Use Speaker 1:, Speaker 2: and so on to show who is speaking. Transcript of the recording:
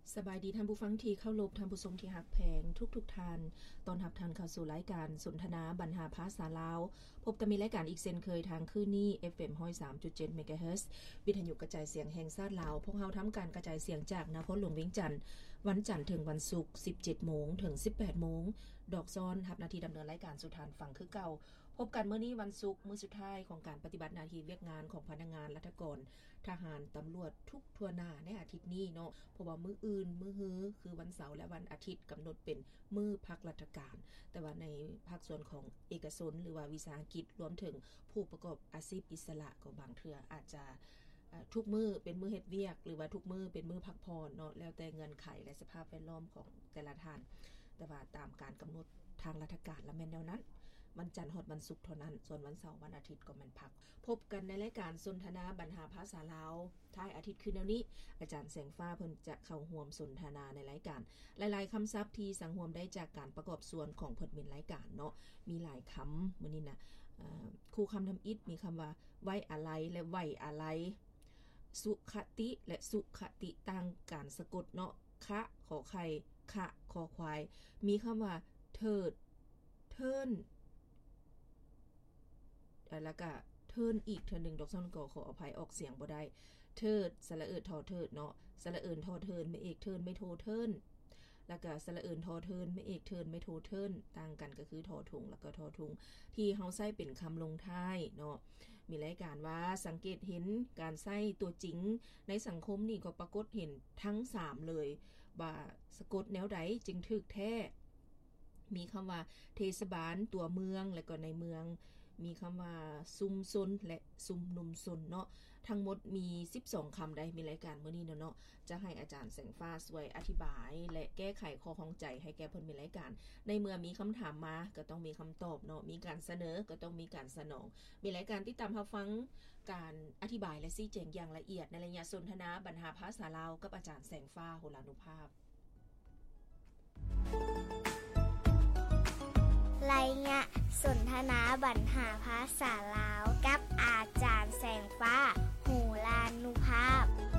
Speaker 1: สบายดีท่านผู้ฟังที่เข้ารบท่านผู้ชมที่ฮักแพงทุกท่านตอนรับท่านเข้าสู่รายการสนทนาบรรหาภาษาลาวพบกันมีรายการอีกเช่นเคยทางคืนนี้ FM 103.7 MHz วิทยุกระจายเสียงแห่งชาติลาวพวกเราทำการกระจายเสียงจากนครหลวงเวียงจันทน์วันจันทร์ถึงวันศุกร์ 17:00 นถึง 18:00 นดอกซ้อนรับหน้าที่ดำเนินรายการสู่ท่านฟังคือเก่าพบกันมื้อนี้วันศุกร์มื้อสุดท้ายของการปฏิบัติหน้าที่เวียกงานของพนักงานราชการทหารตำรวจทุกทั่วหน้าในอาทิตย์นี้เนาะเพราะว่ามื้ออื่นมื้อฮื้อคือวันเสาร์และวันอาทิตย์กำหนดเป็นมื้อพักราชการแต่ว่าในภาคส่วนของเอกชนหรือว่าวิสาหกิจรวมถึงผู้ประกอบอาชีพอิสระก็บางเทื่ออาจจะทุกมื้อเป็นมื้อเฮ็ดเวียกหรือว่าทุกมื้อเป็นมื้อพักผ่อนเนาะแล้วแต่เงื่อนไขและสภาพแวดล้อมของแต่ละท่านแต่ว่าตามการกำหนดทางราชการและแม่นแนวนั้นวันจันทร์ฮอดวันศุกร์เท่านั้นส่วนวันเสาร์วันอาทิตย์ก็แม่นพักพบกันในรายการสนทนาบรรหาภาษาลาวท้ายอาทิตย์คืนแนวนี้อาจารย์แสงฟ้าเพิ่นจะเข้าร่วมสนทนาในรายการหลายๆคำศัพท์ที่สังรวมได้จากการประกอบส่วนของเพิ่นเป็นรายการเนาะมีหลายคำมื้อนี้นะคู่คำทำอิฐมีคำว่าไว้อะไรและไว้อะไรสุขติและสุขติต่างการสะกดเนาะคะขอไข่คะคอควายมีคำว่าเถิดเทินแล้วก็เทินอีกเทินหนึ่งดอกซ่อนก็ขออภัยออกเสียงบ่ได้เทิดสระเอิดทอเทิดเนาะสระเอิญทอเทินไม่เอกเทินไม่โทเทินแล้วก็สระเอิญทอเทินไม่เอกเทินไม่โทเทินต่างกันก็คือทอถุงแล้วก็ทอถุงที่เฮาใช้เป็นคำลงท้ายเนาะมีรายการว่าสังเกตเห็นการใช้ตัวจริงในสังคมนี่ก็ปรากฏเห็นทั้ง3เลยว่าสะกดแนวใดจึงถูกแท้มีคำว่าเทศบาลตัวเมืองและก็ในเมืองมีคำว่าซุมซนและซุมนุมซนเนาะทั้งหมดมี12คำได้มีรายการมื้อนี้เนาะจะให้อาจารย์แสงฟ้าช่วยอธิบายและแก้ไขข้อข้องใจให้แก่เพิ่นมีรายการในเมื่อมีคำถามมาก็ต้องมีคำตอบเนาะมีการเสนอก็ต้องมีการสนองมีรายการติดตามรับฟังการอธิบายและชี้แจงอย่างละเอียดในระยะสนทนาบรรหาภาษาลาวกับอาจารย์แสงฟ้าโหรานุภาพ
Speaker 2: รายงานสนทนาบรรหาภาษาลาวกับอาจารย์แสงฟ้าโหรานุภาพ